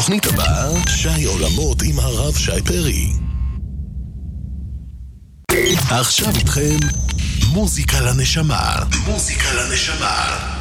בתוכנית הבאה, שי עולמות עם הרב שי פרי. עכשיו איתכם מוזיקה לנשמה. מוזיקה לנשמה.